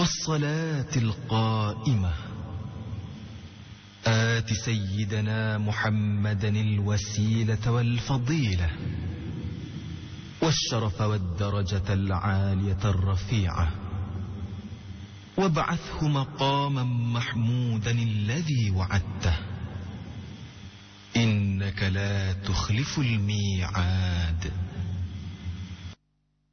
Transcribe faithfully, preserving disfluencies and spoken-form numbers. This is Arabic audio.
والصلاة القائمة آت سيدنا محمدا الوسيلة والفضيلة والشرف والدرجة العالية الرفيعة وابعثه مقاما محمودا الذي وعدته إنك لا تخلف الميعاد.